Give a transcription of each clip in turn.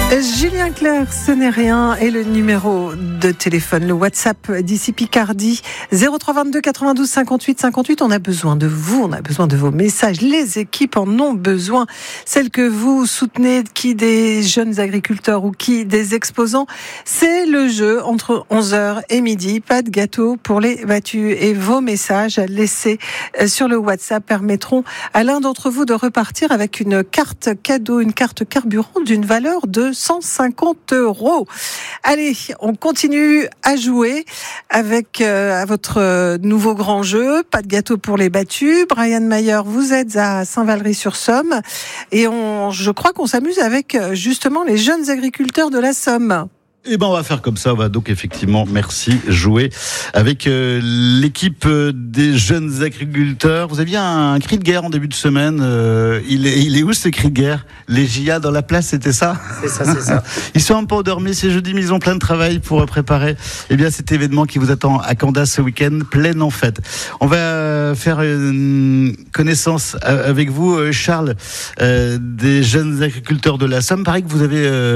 Julien Clerc, ce n'est rien, et le numéro de téléphone, le WhatsApp d'ici Picardie, 0322 92 58 58. On a besoin de vous, on a besoin de vos messages. Les équipes en ont besoin. Celles que vous soutenez, qui des jeunes agriculteurs ou qui des exposants. C'est le jeu entre 11h et midi. Pas de gâteau pour les battus. Et vos messages laissés sur le WhatsApp permettront à l'un d'entre vous de repartir avec une carte cadeau, une carte carburant d'une valeur de 150 €. Allez, on continue à jouer avec à votre nouveau grand jeu. Pas de gâteau pour les battus. Brian Mayer, vous êtes à Saint-Valery-sur-Somme et je crois qu'on s'amuse avec justement les jeunes agriculteurs de la Somme. Eh ben on va faire comme ça, on va donc effectivement, merci, jouer avec l'équipe des jeunes agriculteurs. Vous aviez un cri de guerre en début de semaine, il est où ce cri de guerre? Les JA dans la place, c'était ça? C'est ça. Ils sont un peu endormis, c'est jeudi, mais ils ont plein de travail pour préparer cet événement qui vous attend à Canda ce week-end, plein en fête. On va faire une connaissance avec vous, Charles, des jeunes agriculteurs de la Somme. Pareil que vous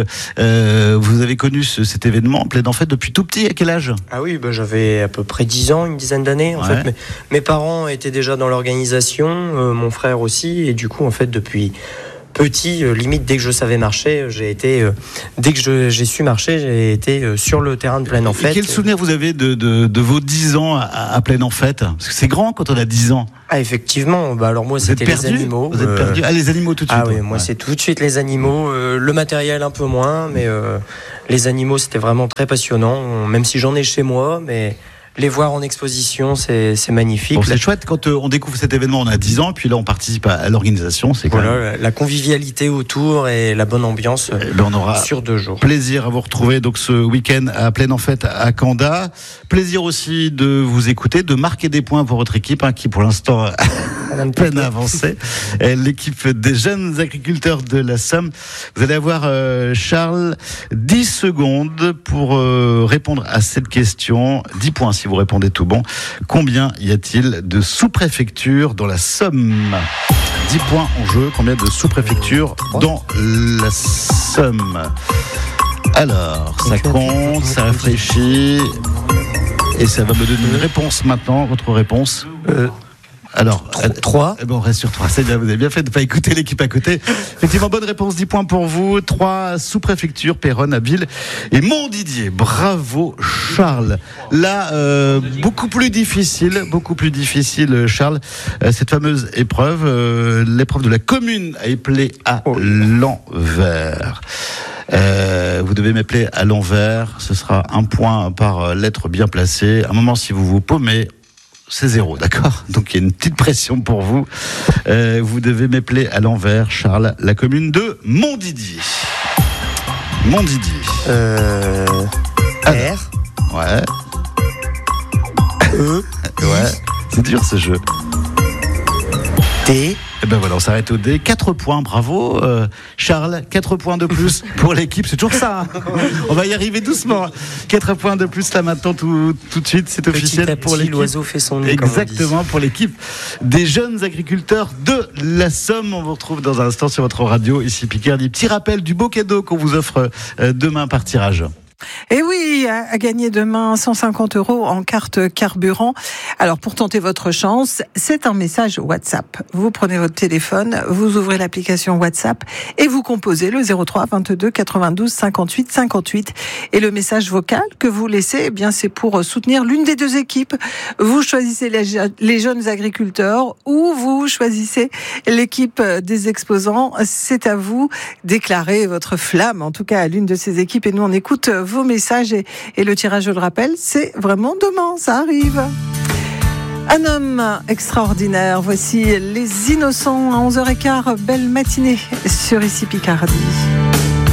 avez connu cet événement en pleine en fête depuis tout petit. À quel âge? Ah oui, j'avais à peu près 10 ans, une dizaine d'années. En fait, mes parents étaient déjà dans l'organisation, mon frère aussi, et du coup, en fait, depuis petit, limite dès que je savais marcher, dès que j'ai su marcher, j'ai été sur le terrain de Plaine en Fête. Et quel souvenir vous avez de vos 10 ans à Plaine en Fête? Parce que c'est grand quand on a 10 ans. Ah effectivement, alors moi c'était les animaux. Vous êtes perdu? Ah, les animaux tout de suite. Ah oui, moi c'est tout de suite les animaux, le matériel un peu moins, mais les animaux c'était vraiment très passionnant, même si j'en ai chez moi, mais les voir en exposition, c'est magnifique. Bon, c'est chouette quand on découvre cet événement, on a 10 ans, puis là on participe à l'organisation. C'est la convivialité autour et la bonne ambiance on aura sur 2 jours. Plaisir à vous retrouver donc ce week-end à Plaine en Fête à Canda. Plaisir aussi de vous écouter, de marquer des points pour votre équipe qui pour l'instant peine à avancer. L'équipe des jeunes agriculteurs de la Somme. Vous allez avoir, Charles, 10 secondes pour répondre à cette question. 10 points si vous répondez tout bon. Combien y a-t-il de sous-préfectures dans la Somme? 10 points en jeu. Combien de sous-préfectures dans la Somme? Alors, ça compte, ça réfléchit. Et ça va me donner une réponse maintenant. Votre réponse? Alors, 3. On reste sur 3. C'est bien, vous avez bien fait de ne pas écouter l'équipe à côté. Effectivement, bonne réponse, 10 points pour vous. 3 sous-préfectures, Péronne, Abbeville et Montdidier. Bravo, Charles. Là, beaucoup plus difficile, Charles, cette fameuse épreuve, l'épreuve de la commune à épeler à l'envers. Vous devez m'épeler à l'envers. Ce sera 1 point par lettre bien placée. À un moment, si vous vous paumez, c'est 0, d'accord? Donc il y a une petite pression pour vous. Vous devez m'épeler à l'envers, Charles. La commune de Montdidier. R. Ouais. E. Ouais. C'est dur ce jeu. D. Et ben voilà, on s'arrête au D. 4 points, bravo Charles. 4 points de plus pour l'équipe, c'est toujours ça. On va y arriver doucement. 4 points de plus là maintenant, tout de suite, c'est officiel pour l'équipe. L'oiseau fait son nid. Exactement, pour l'équipe des jeunes agriculteurs de la Somme. On vous retrouve dans un instant sur votre radio, ici Picardie. Petit rappel du beau cadeau qu'on vous offre demain par tirage. Et oui, à gagner demain 150 € en carte carburant. Alors pour tenter votre chance, c'est un message WhatsApp. Vous prenez votre téléphone, vous ouvrez l'application WhatsApp et vous composez le 03 22 92 58 58. Et le message vocal que vous laissez, c'est pour soutenir l'une des 2 équipes. Vous choisissez les jeunes agriculteurs ou vous choisissez l'équipe des exposants. C'est à vous. Déclarez votre flamme, en tout cas à l'une de ces équipes. Et nous, on écoute vos messages et le tirage, je le rappelle, c'est vraiment demain, ça arrive. Un homme extraordinaire, voici Les Innocents à 11h15, belle matinée sur ici Picardie.